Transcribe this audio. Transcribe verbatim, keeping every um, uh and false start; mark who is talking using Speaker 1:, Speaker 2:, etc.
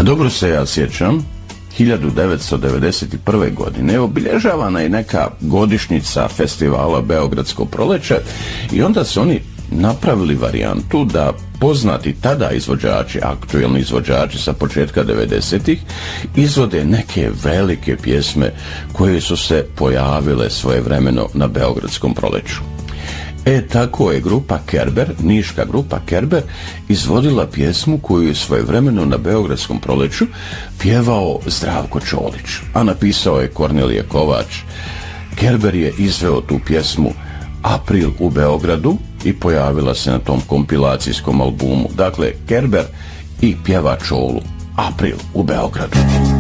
Speaker 1: Dobro se ja sjećam, hiljadu devetsto devedeset prve. godine obilježavana je neka godišnjica festivala Beogradsko proleće i onda su oni napravili varijantu da poznati tada izvođači, aktuelni izvođači sa početka devedesetih izvode neke velike pjesme koje su se pojavile svojevremeno na Beogradskom proleću. E, tako je grupa Kerber, niška grupa Kerber, izvodila pjesmu koju je svojevremeno na Beogradskom proleću pjevao Zdravko Čolić, a napisao je Kornelije Kovač. Kerber je izveo tu pjesmu April u Beogradu i pojavila se na tom kompilacijskom albumu. Dakle, Kerber i pjeva Čolu, April u Beogradu.